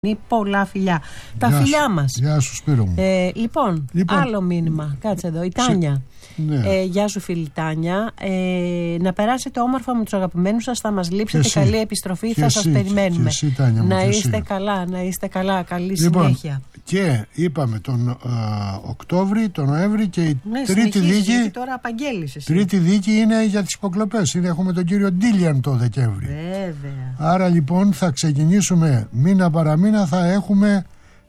Πολλά φιλιά. Τα φιλιά μας. Γεια σου, Σπύρο μου. Λοιπόν, άλλο μήνυμα. Κάτσε εδώ. Η Τάνια. Ναι. Γεια σου, φίλη Τάνια. Να περάσετε όμορφα με τους αγαπημένους σας. Θα μας λείψετε. Καλή επιστροφή. Θα σας περιμένουμε. Εσύ, Τάνια, να είστε καλά, να είστε καλά. Καλή συνέχεια. Και είπαμε τον Οκτώβρη, τον Νοέμβρη και η τρίτη δίκη. Τώρα απαγγέλεις εσύ. Τρίτη δίκη είναι για τις υποκλοπές. Έχουμε τον κύριο Ντίλιαν το Δεκέμβρη. Βέβαια. Άρα λοιπόν θα ξεκινήσουμε μήνα παραμήνα, θα έχουμε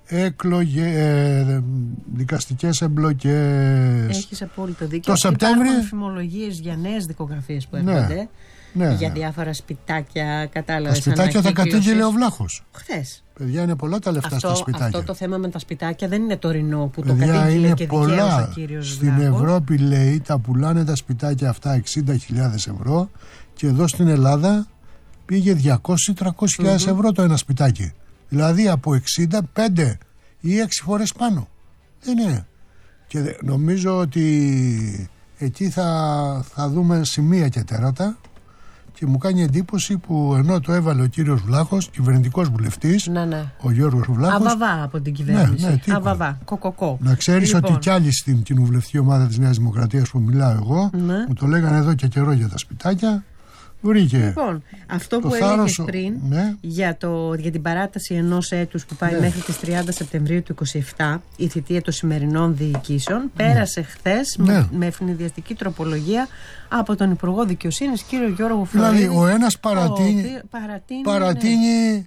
δικαστικές εμπλοκές. Έχεις απόλυτο δίκιο. Το Σεπτέμβρη. Υπάρχουν φημολογίες για νέες δικογραφίες που έρχονται. Ναι, για διάφορα σπιτάκια, κατάλαβες. Τα σπιτάκια τα κατήγγειλε ο Βλάχος. Χθες. Παιδιά, είναι πολλά τα λεφτά στα σπιτάκια. Αυτό το θέμα με τα σπιτάκια δεν είναι τωρινό που παιδιά, το κατήγγειλε είναι και πολλά. δικαίως ο κύριος Στην Βλάχος. Ευρώπη, λέει, τα πουλάνε τα σπιτάκια αυτά 60.000 ευρώ και εδώ στην Ελλάδα πήγε 200-300.000 ευρώ το ένα σπιτάκι. Δηλαδή από 65 ή 6 φορές πάνω. Δεν είναι. Και νομίζω ότι εκεί θα δούμε σημεία και τέρατα. Και μου κάνει εντύπωση που ενώ το έβαλε ο κύριος Βλάχος, κυβερνητικός βουλευτής, ο Γιώργος Βλάχος. Αβαβά από την κυβέρνηση. Αβαβά, κοκοκό. Να ξέρεις ότι κι άλλοι στην κοινοβουλευτική ομάδα της Νέας Δημοκρατίας που μιλάω εγώ, μου το λέγανε εδώ και καιρό για τα σπιτάκια. Βρήκε. Λοιπόν, αυτό που έλεγες πριν για την παράταση ενός έτους που πάει μέχρι τις 30 Σεπτεμβρίου του 2027, η θητεία των σημερινών διοικήσεων, πέρασε χθες με ευνηδιαστική τροπολογία από τον Υπουργό Δικαιοσύνης, κύριο Γιώργο Φλωρίδη. Δηλαδή, ο ένας παρατείνει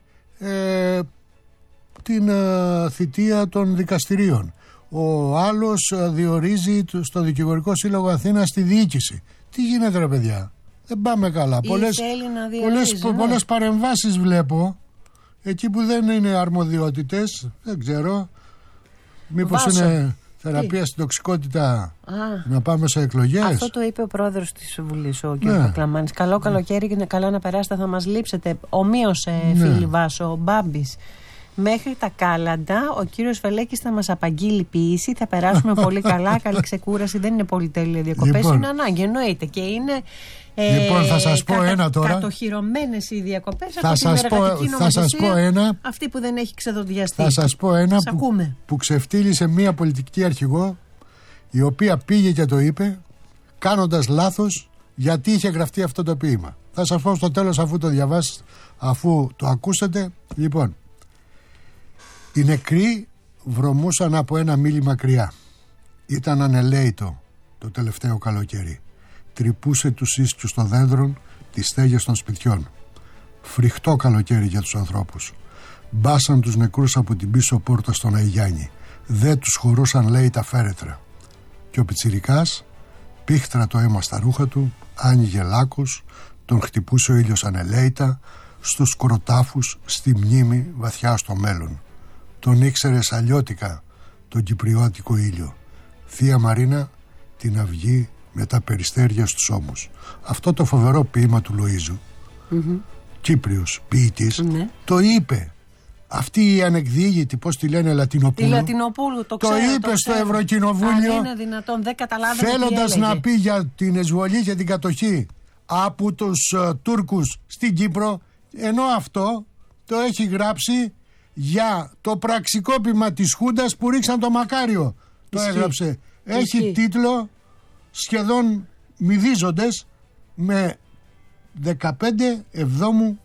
την θητεία των δικαστηρίων. Ο άλλος διορίζει στο Δικηγορικό Σύλλογο Αθήνας τη διοίκηση. Τι γίνεται, ρε παιδιά? Δεν πάμε καλά. Πολλές παρεμβάσεις βλέπω εκεί που δεν είναι αρμοδιότητες. Δεν ξέρω. Μήπως είναι θεραπεία στην τοξικότητα να πάμε σε εκλογές. Αυτό το είπε ο πρόεδρος της Βουλής, ο κ. Πακλαμάνης. Καλό καλοκαίρι και είναι καλά να περάσετε, θα μας λείψετε. Ομοίως, φίλοι Βάσο, ο Μπάμπης. Μέχρι τα κάλαντα ο κύριος Φελέκης θα μας απαγγείλει ποιήση. Θα περάσουμε πολύ καλά. Καλή ξεκούραση. Δεν είναι πολυτέλεια διακοπές. Λοιπόν, είναι ανάγκη, εννοείται. Και είναι θα σας πω ένα τώρα. Κατοχυρωμένες οι διακοπές. Θα σας πω ένα. Αυτή που δεν έχει ξεδοδιαστεί. Θα σας πω ένα που ξεφτύλισε μία πολιτική αρχηγό, η οποία πήγε και το είπε, κάνοντας λάθος, γιατί είχε γραφτεί αυτό το ποίημα. Θα σας πω στο τέλος, αφού το διαβάσετε, αφού το ακούσετε. Λοιπόν, οι νεκροί βρωμούσαν από ένα μίλι μακριά. Ήταν ανελαίητο το τελευταίο καλοκαίρι. Τρυπούσε τους ίσκιους των δέντρων, τις στέγες των σπιτιών. Φρικτό καλοκαίρι για τους ανθρώπους. Μπάσαν τους νεκρούς από την πίσω πόρτα στον Αϊγιάννη. Δεν τους χωρούσαν, λέει, τα φέρετρα. Και ο πιτσιρικάς πήχτρα το αίμα στα ρούχα του, άνοιγε λάκκους, τον χτυπούσε ο ήλιος ανελαίητα, στους κροτάφους, στη μνήμη, βαθιά στο μέλλον. Τον ήξερε αλλιώτικα τον κυπριώτικο ήλιο. Θεία Μαρίνα, την αυγή με τα περιστέρια στους ώμους. Αυτό το φοβερό ποίημα του Λοΐζου, Κύπριος ποιητής, το είπε. Αυτή η ανεκδίγητη, πώς τη λένε, Λατινοπούλου. Η Λατινοπούλου, το είπε στο Ευρωκοινοβούλιο. Αν είναι δυνατόν, δεν καταλάβαινε. Θέλοντας να πει για την εισβολή και την κατοχή από τους Τούρκους στην Κύπρο, ενώ αυτό το έχει γράψει για το πραξικόπημα της Χούντας που ρίξαν το Μακάριο. Το έγραψε. Έχει τίτλο σχεδόν μυδίζοντες με 15 Εβδόμου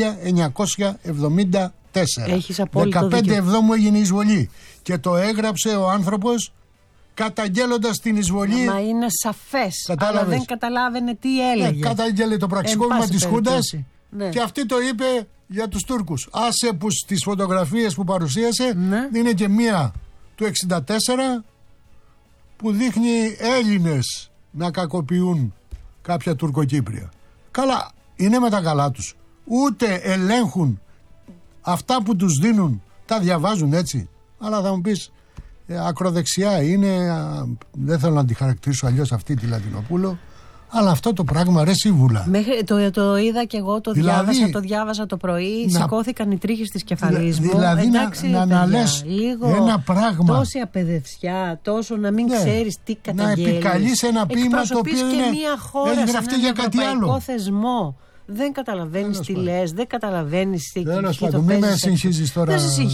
1974. Έχεις απόλυτο 15 Εβδόμου έγινε η εισβολή και το έγραψε ο άνθρωπος καταγγέλλοντας την εισβολή. Μα είναι σαφές. Αλλά δεν καταλάβαινε τι έλεγε. Καταγγέλλε το πραξικόπημα της Χούντας και αυτή το είπε για τους Τούρκους. Άσε που στις φωτογραφίες που παρουσίασε είναι και μία του 64 που δείχνει Έλληνες να κακοποιούν κάποια Τουρκοκύπρια. Καλά, είναι με τα καλά τους. Ούτε ελέγχουν αυτά που τους δίνουν, τα διαβάζουν έτσι. Αλλά θα μου πεις, ακροδεξιά είναι, δεν θέλω να τη χαρακτηρίσω αλλιώς αυτή τη Λατινοπούλο. Αλλά αυτό το πράγμα, ρε Σίβουλα. Το είδα και εγώ, το διάβασα το πρωί, σηκώθηκαν οι τρίχες της κεφαλής μου. Δηλαδή να λες ένα πράγμα. Τόση απαιδευσιά, τόσο να μην ξέρεις τι καταγγέλεις. Να επικαλείς ένα ποίημα το οποίο έχει γραφτεί για κάτι άλλο. Θεσμό. Δεν καταλαβαίνεις τι λες, δεν καταλαβαίνεις τι. Τέλος πάντων, μην με συγχύζεις τώρα.